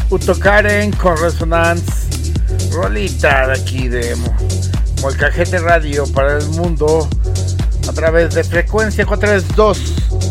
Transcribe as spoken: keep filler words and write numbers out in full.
Utokaren con Resonance, rolita de aquí de Molcajete Radio para el mundo a través de frecuencia cuatrocientos treinta y dos